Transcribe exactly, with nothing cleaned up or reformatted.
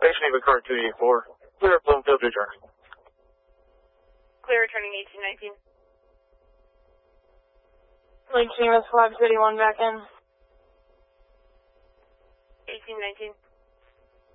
Base Navy car two eighty-four. Clear up Bloomfield returning. Clear returning eighteen nineteen. Lake Seamus, Flag City one back in. eighteen nineteen.